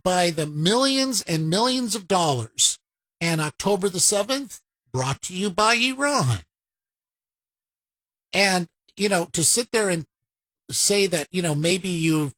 by the millions and millions of dollars. And October the 7th, brought to you by Iran. And, to sit there and say that, maybe you've,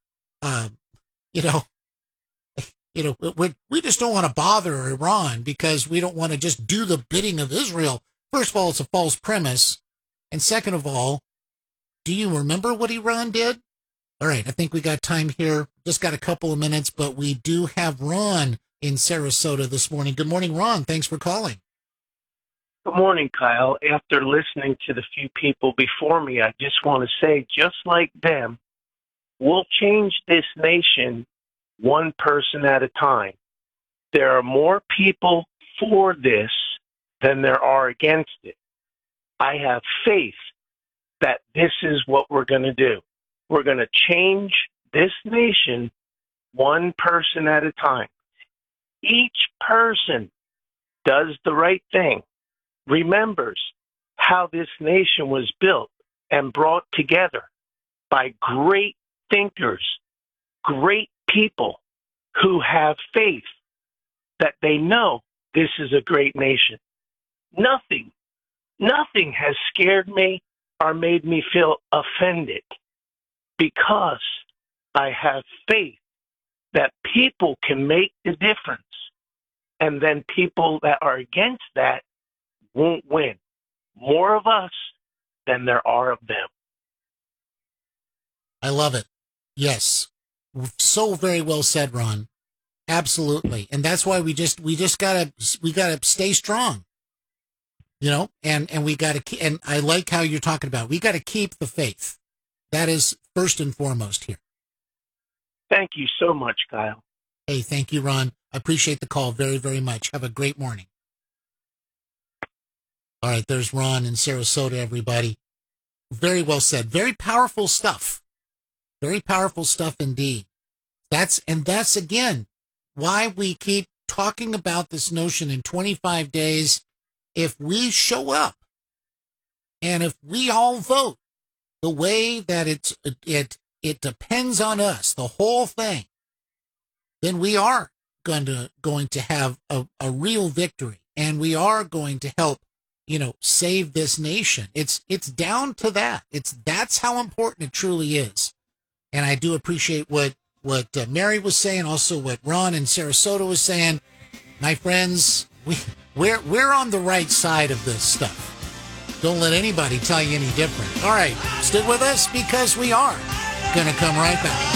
we just don't want to bother Iran because we don't want to just do the bidding of Israel. First of all, it's a false premise. And second of all, do you remember what Iran did? All right, I think we got time here. Just got a couple of minutes, but we do have Ron in Sarasota this morning. Good morning, Ron. Thanks for calling. Good morning, Kyle. After listening to the few people before me, I just want to say, just like them, we'll change this nation one person at a time. There are more people for this than there are against it. I have faith that this is what we're going to do. We're going to change this nation one person at a time. Each person does the right thing, remembers how this nation was built and brought together by great thinkers, great people who have faith that they know this is a great nation. Nothing has scared me or made me feel offended because I have faith that people can make the difference, and then people that are against that won't win. More of us than there are of them. I love it. Yes. So very well said, Ron. Absolutely. And that's why we gotta stay strong, and we gotta, and I like how you're talking about, we gotta keep the faith. That is first and foremost here. Thank you so much, Kyle. Hey, thank you, Ron. I appreciate the call very, very much. Have a great morning. All right. There's Ron in Sarasota, everybody. Very well said. Very powerful stuff. Very powerful stuff indeed. That's again, why we keep talking about this notion in 25 days. If we show up and if we all vote the way that it depends on us, the whole thing, then we are going to have a real victory, and we are going to help, save this nation. It's down to that. That's how important it truly is. And I do appreciate what Mary was saying, also what Ron in Sarasota was saying. My friends, we're on the right side of this stuff. Don't let anybody tell you any different. All right, stick with us because we are going to come right back.